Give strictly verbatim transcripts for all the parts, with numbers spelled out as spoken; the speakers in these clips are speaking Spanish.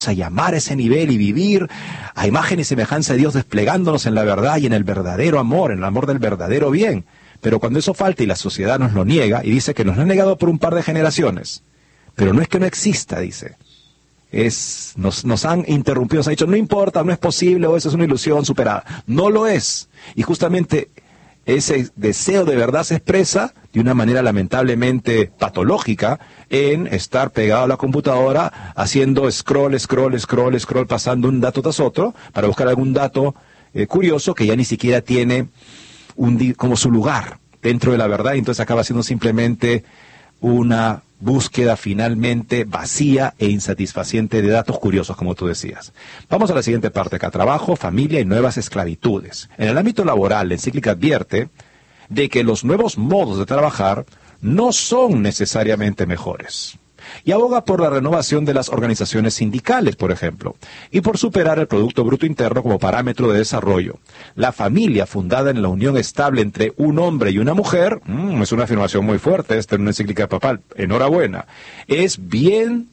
a llamar a ese nivel y vivir a imagen y semejanza de Dios, desplegándonos en la verdad y en el verdadero amor, en el amor del verdadero bien. Pero cuando eso falta y la sociedad nos lo niega, y dice que nos lo ha negado por un par de generaciones, pero no es que no exista, dice. Es, nos, nos han interrumpido, nos han dicho, no importa, no es posible, o eso es una ilusión superada. No lo es. Y justamente ese deseo de verdad se expresa de una manera lamentablemente patológica en estar pegado a la computadora haciendo scroll, scroll, scroll, scroll, pasando un dato tras otro para buscar algún dato eh, curioso que ya ni siquiera tiene un, como su lugar dentro de la verdad, y entonces acaba siendo simplemente una búsqueda finalmente vacía e insatisfaciente de datos curiosos, como tú decías. Vamos a la siguiente parte acá: trabajo, familia y nuevas esclavitudes. En el ámbito laboral, la encíclica advierte de que los nuevos modos de trabajar no son necesariamente mejores, y aboga por la renovación de las organizaciones sindicales, por ejemplo, y por superar el Producto Bruto Interno como parámetro de desarrollo. La familia fundada en la unión estable entre un hombre y una mujer, mmm, es una afirmación muy fuerte, esta en una encíclica papal, enhorabuena, es bien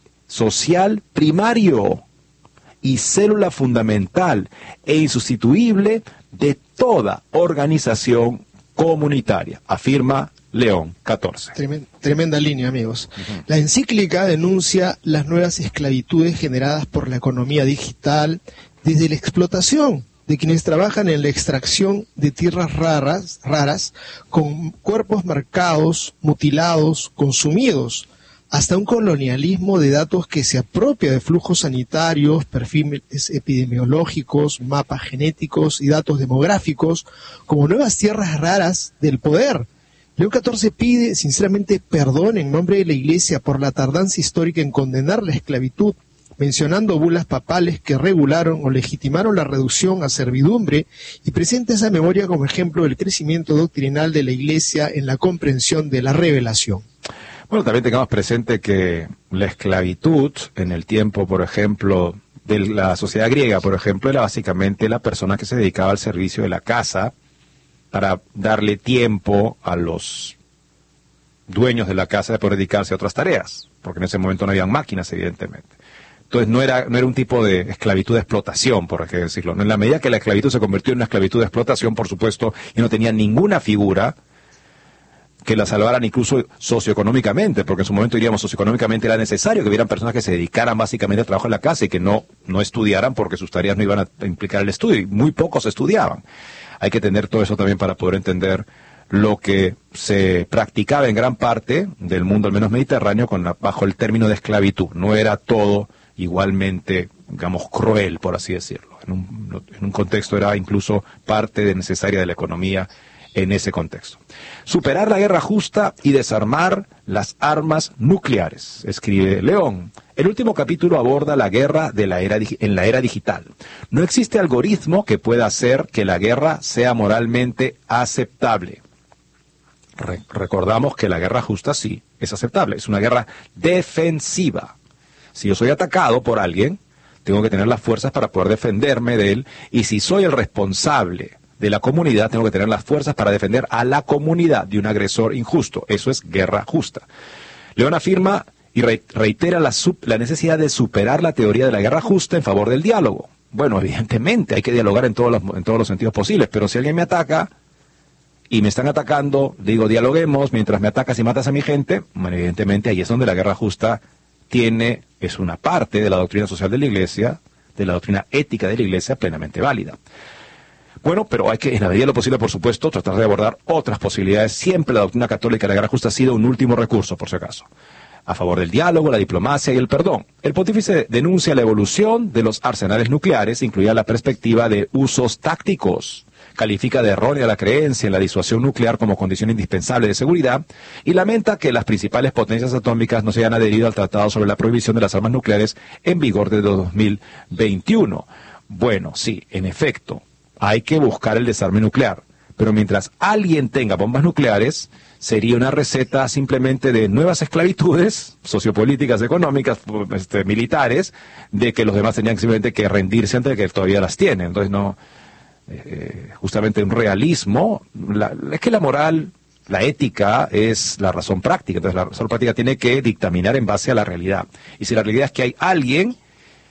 social primario y célula fundamental e insustituible de toda organización comunitaria, afirma León catorce. Tremenda, tremenda línea, amigos. Uh-huh. La encíclica denuncia las nuevas esclavitudes generadas por la economía digital, desde la explotación de quienes trabajan en la extracción de tierras raras, raras, con cuerpos marcados, mutilados, consumidos, hasta un colonialismo de datos que se apropia de flujos sanitarios, perfiles epidemiológicos, mapas genéticos y datos demográficos, como nuevas tierras raras del poder. León catorce pide sinceramente perdón en nombre de la Iglesia por la tardanza histórica en condenar la esclavitud, mencionando bulas papales que regularon o legitimaron la reducción a servidumbre, y presenta esa memoria como ejemplo del crecimiento doctrinal de la Iglesia en la comprensión de la revelación. Bueno, también tengamos presente que la esclavitud en el tiempo, por ejemplo, de la sociedad griega, por ejemplo, era básicamente la persona que se dedicaba al servicio de la casa, para darle tiempo a los dueños de la casa de poder dedicarse a otras tareas, porque en ese momento no habían máquinas, evidentemente. Entonces no era, no era un tipo de esclavitud de explotación, por así decirlo. En la medida que la esclavitud se convirtió en una esclavitud de explotación, por supuesto, y no tenía ninguna figura que la salvaran incluso socioeconómicamente, porque en su momento, diríamos, socioeconómicamente era necesario que hubieran personas que se dedicaran básicamente al trabajo en la casa y que no, no estudiaran porque sus tareas no iban a implicar el estudio, y muy pocos estudiaban. Hay que tener todo eso también para poder entender lo que se practicaba en gran parte del mundo, al menos mediterráneo, con la, bajo el término de esclavitud. No era todo igualmente, digamos, cruel, por así decirlo. En un, en un contexto era incluso parte de necesaria de la economía en ese contexto. Superar la guerra justa y desarmar las armas nucleares, escribe León. El último capítulo aborda la guerra de la era, en la era digital. No existe algoritmo que pueda hacer que la guerra sea moralmente aceptable. Re- recordamos que la guerra justa sí es aceptable, es una guerra defensiva. Si yo soy atacado por alguien, tengo que tener las fuerzas para poder defenderme de él, y si soy el responsable de la comunidad, tengo que tener las fuerzas para defender a la comunidad de un agresor injusto. Eso es guerra justa. León afirma y reitera la, sub, la necesidad de superar la teoría de la guerra justa en favor del diálogo. Bueno, evidentemente hay que dialogar en todos los, en todos los sentidos posibles, pero si alguien me ataca y me están atacando, digo, dialoguemos, mientras me atacas y matas a mi gente, bueno, evidentemente ahí es donde la guerra justa tiene, es una parte de la doctrina social de la Iglesia, de la doctrina ética de la Iglesia plenamente válida. Bueno, pero hay que, en la medida de lo posible, por supuesto, tratar de abordar otras posibilidades. Siempre la doctrina católica de la guerra justa ha sido un último recurso, por si acaso, a favor del diálogo, la diplomacia y el perdón. El pontífice denuncia la evolución de los arsenales nucleares, incluida la perspectiva de usos tácticos. Califica de errónea la creencia en la disuasión nuclear como condición indispensable de seguridad, y lamenta que las principales potencias atómicas no se hayan adherido al Tratado sobre la Prohibición de las Armas Nucleares en vigor desde dos mil veintiuno. Bueno, sí, en efecto, hay que buscar el desarme nuclear, pero mientras alguien tenga bombas nucleares, sería una receta simplemente de nuevas esclavitudes sociopolíticas, económicas, este, militares, de que los demás tenían simplemente que rendirse antes de que todavía las tienen. Entonces, no, eh, justamente un realismo, la, es que la moral, la ética es la razón práctica, entonces la razón práctica tiene que dictaminar en base a la realidad. Y si la realidad es que hay alguien